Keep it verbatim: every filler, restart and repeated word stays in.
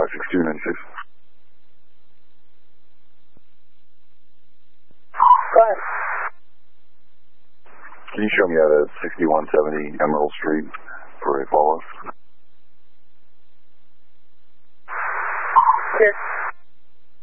six two nine six. Go ahead. Can you show me out at sixty-one seventy Emerald Street for a follow-up? Yes.